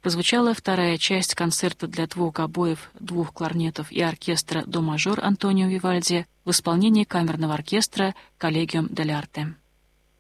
прозвучала вторая часть концерта для двух гобоев, двух кларнетов и оркестра до-мажор Антонио Вивальди в исполнении камерного оркестра «Коллегиум дель Арте».